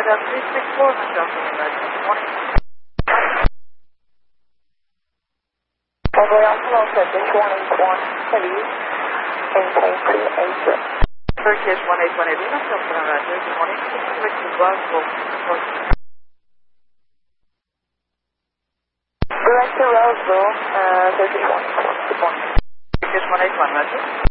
364, good morning. Overall, hello, Turkish 181 heavy, maintain 280. Turkish 181 heavy, good morning. Select to Glasgow. Direct to Roseville, Turkish 181, good morning. Turkish 181, roger.